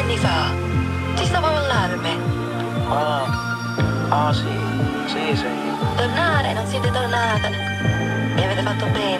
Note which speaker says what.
Speaker 1: anni fa. Ti stavo all'allarme.
Speaker 2: Ah, sì, sì, sì.
Speaker 1: Tornare, non siete tornate. E avete fatto bene.